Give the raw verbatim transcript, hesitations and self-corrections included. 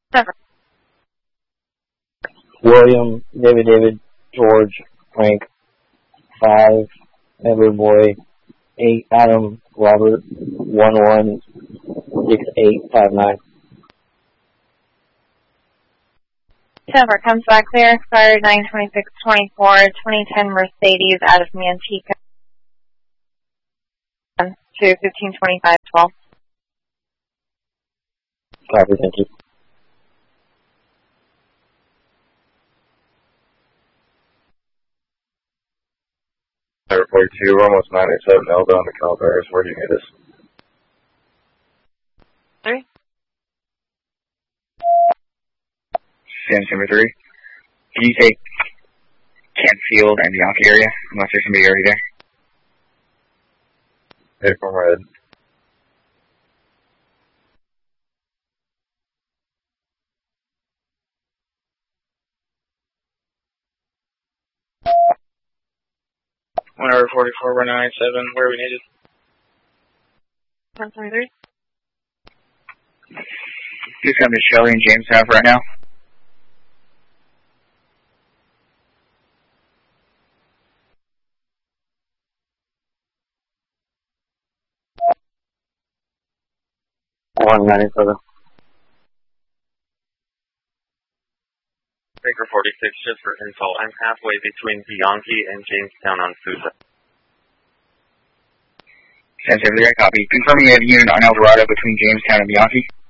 Seven. William, David, David, George, Frank, five, Edward Boy, eight, Adam, Robert, one, one, six, eight, five, nine. Denver comes back clear, expired nine twenty-six twenty-four, twenty ten Mercedes out of Manteca to fifteen twenty-five twelve. Copy, thank you. Tower forty-two, we're almost nine eighty-seven, Elba on the Calaveras. Where do you need us? Three. San December three. Can you take Kent Field and Bianchi area, unless there's somebody already there? Hey, from red. one over forty-four, we're nine eighty-seven, where are we needed? one twenty-three. Just coming to Shelley and Jamestown for right now. one ninety-seven. Baker forty-six, just for info, I'm halfway between Bianchi and Jamestown on Sousa. San December three, I copy. Confirming you have a unit on El Dorado between Jamestown and Bianchi.